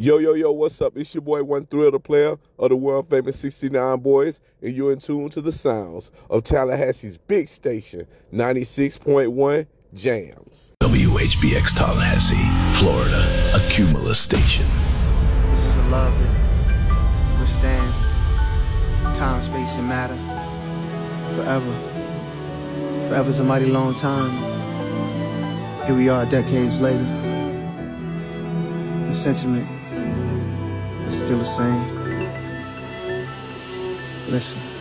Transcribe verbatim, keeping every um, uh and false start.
Yo, yo, yo, what's up? It's your boy, One Thrill, the player of the world famous sixty-nine Boys, and you're in tune to the sounds of Tallahassee's big station, ninety-six point one Jams. W H B X Tallahassee, Florida, a Cumulus station. This is a love that withstands time, space, and matter forever. Forever's a mighty long time. Here we are decades later. The sentiment is still the same. Listen.